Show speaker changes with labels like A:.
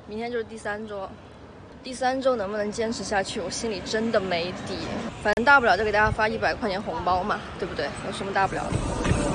A: 明天就是第3周，第3周能不能坚持下去，我心里真的没底。反正大不了就给大家发100块钱红包嘛，对不对？有什么大不了的？